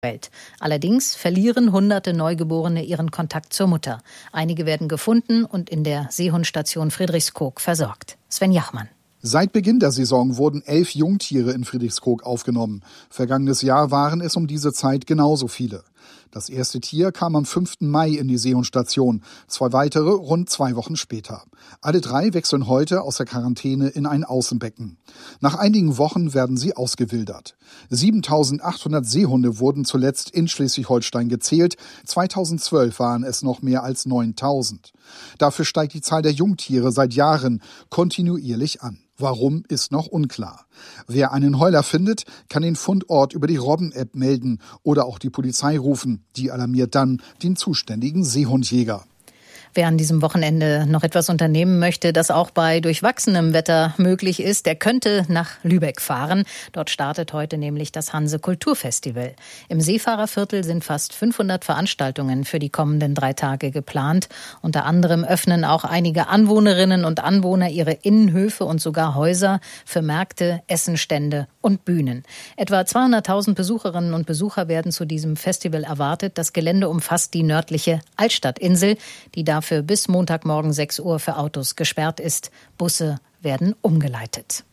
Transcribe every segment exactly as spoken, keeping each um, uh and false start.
Welt. Allerdings verlieren hunderte Neugeborene ihren Kontakt zur Mutter. Einige werden gefunden und in der Seehundstation Friedrichskoog versorgt. Sven Jachmann. Seit Beginn der Saison wurden elf Jungtiere in Friedrichskoog aufgenommen. Vergangenes Jahr waren es um diese Zeit genauso viele. Das erste Tier kam am fünften Mai in die Seehundstation, zwei weitere rund zwei Wochen später. Alle drei wechseln heute aus der Quarantäne in ein Außenbecken. Nach einigen Wochen werden sie ausgewildert. siebentausendachthundert Seehunde wurden zuletzt in Schleswig-Holstein gezählt. zweitausendzwölf waren es noch mehr als neuntausend. Dafür steigt die Zahl der Jungtiere seit Jahren kontinuierlich an. Warum, ist noch unklar. Wer einen Heuler findet, kann den Fundort über die Robben-App melden oder auch die Polizei rufen. Die alarmiert dann den zuständigen Seehundjäger. Wer an diesem Wochenende noch etwas unternehmen möchte, das auch bei durchwachsenem Wetter möglich ist, der könnte nach Lübeck fahren. Dort startet heute nämlich das Hanse Kulturfestival. Im Seefahrerviertel sind fast fünfhundert Veranstaltungen für die kommenden drei Tage geplant. Unter anderem öffnen auch einige Anwohnerinnen und Anwohner ihre Innenhöfe und sogar Häuser für Märkte, Essenstände und Bühnen. Etwa zweihunderttausend Besucherinnen und Besucher werden zu diesem Festival erwartet. Das Gelände umfasst die nördliche Altstadtinsel, die da für bis Montagmorgen sechs Uhr für Autos gesperrt ist. Busse werden umgeleitet.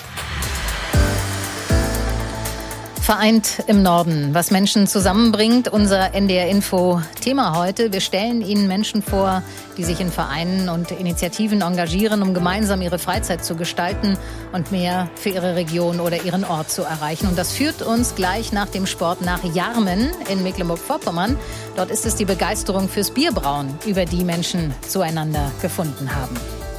Vereint im Norden, was Menschen zusammenbringt, unser N D R-Info-Thema heute. Wir stellen Ihnen Menschen vor, die sich in Vereinen und Initiativen engagieren, um gemeinsam ihre Freizeit zu gestalten und mehr für ihre Region oder ihren Ort zu erreichen. Und das führt uns gleich nach dem Sport nach Jarmen in Mecklenburg-Vorpommern. Dort ist es die Begeisterung fürs Bierbrauen, über die Menschen zueinander gefunden haben.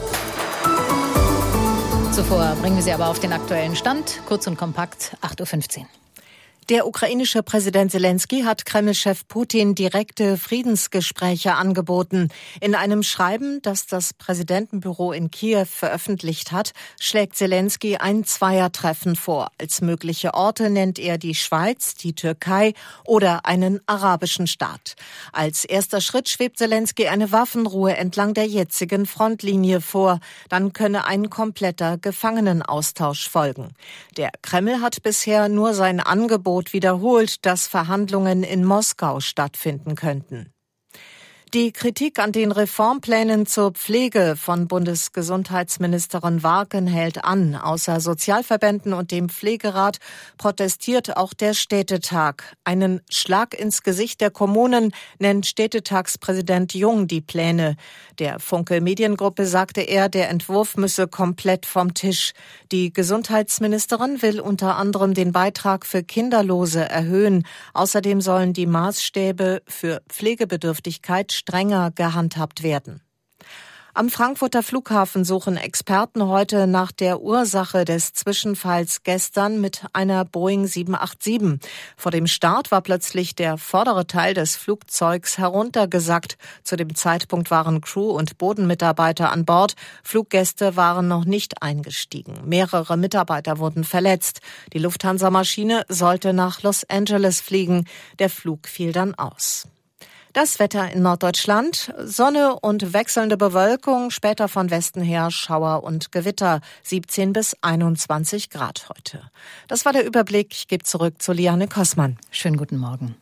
Zuvor bringen wir Sie aber auf den aktuellen Stand, kurz und kompakt, acht Uhr fünfzehn. Der ukrainische Präsident Selenskyj hat Kreml-Chef Putin direkte Friedensgespräche angeboten. In einem Schreiben, das das Präsidentenbüro in Kiew veröffentlicht hat, schlägt Selenskyj ein Zweiertreffen vor. Als mögliche Orte nennt er die Schweiz, die Türkei oder einen arabischen Staat. Als erster Schritt schwebt Selenskyj eine Waffenruhe entlang der jetzigen Frontlinie vor. Dann könne ein kompletter Gefangenenaustausch folgen. Der Kreml hat bisher nur sein Angebot wiederholt, dass Verhandlungen in Moskau stattfinden könnten. Die Kritik an den Reformplänen zur Pflege von Bundesgesundheitsministerin Warken hält an. Außer Sozialverbänden und dem Pflegerat protestiert auch der Städtetag. Einen Schlag ins Gesicht der Kommunen nennt Städtetagspräsident Jung die Pläne. Der Funke Mediengruppe sagte er, der Entwurf müsse komplett vom Tisch. Die Gesundheitsministerin will unter anderem den Beitrag für Kinderlose erhöhen. Außerdem sollen die Maßstäbe für Pflegebedürftigkeit strenger gehandhabt werden. Am Frankfurter Flughafen suchen Experten heute nach der Ursache des Zwischenfalls gestern mit einer Boeing sieben acht sieben. Vor dem Start war plötzlich der vordere Teil des Flugzeugs heruntergesackt. Zu dem Zeitpunkt waren Crew und Bodenmitarbeiter an Bord. Fluggäste waren noch nicht eingestiegen. Mehrere Mitarbeiter wurden verletzt. Die Lufthansa-Maschine sollte nach Los Angeles fliegen. Der Flug fiel dann aus. Das Wetter in Norddeutschland, Sonne und wechselnde Bewölkung, später von Westen her Schauer und Gewitter, siebzehn bis einundzwanzig Grad heute. Das war der Überblick, ich gebe zurück zu Liane Kossmann. Schönen guten Morgen.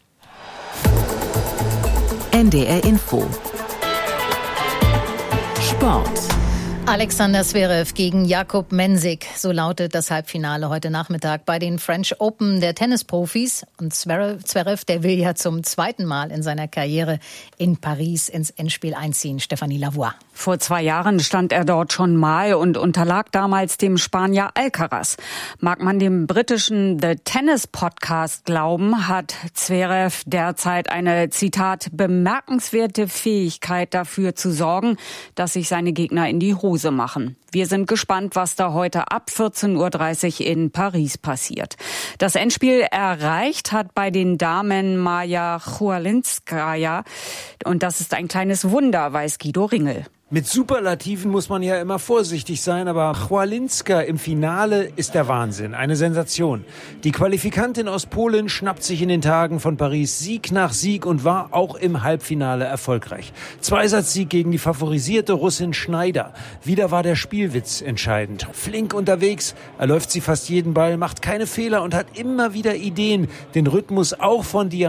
N D R Info. Sport. Alexander Zverev gegen Jakub Mensik, so lautet das Halbfinale heute Nachmittag bei den French Open der Tennisprofis. Und Zverev, Zverev, der will ja zum zweiten Mal in seiner Karriere in Paris ins Endspiel einziehen. Stefanie Lavoie. Vor zwei Jahren stand er dort schon mal und unterlag damals dem Spanier Alcaraz. Mag man dem britischen The Tennis Podcast glauben, hat Zverev derzeit eine, Zitat, bemerkenswerte Fähigkeit dafür zu sorgen, dass sich seine Gegner in die Hose machen. Wir sind gespannt, was da heute ab vierzehn Uhr dreißig in Paris passiert. Das Endspiel erreicht hat bei den Damen Maja Chwalinskaja. Und das ist ein kleines Wunder, weiß Guido Ringel. Mit Superlativen muss man ja immer vorsichtig sein, aber Chwalinska im Finale ist der Wahnsinn, eine Sensation. Die Qualifikantin aus Polen schnappt sich in den Tagen von Paris Sieg nach Sieg und war auch im Halbfinale erfolgreich. Zweisatzsieg gegen die favorisierte Russin Schneider. Wieder war der Spielwitz entscheidend. Flink unterwegs, erläuft sie fast jeden Ball, macht keine Fehler und hat immer wieder Ideen, den Rhythmus auch von Diana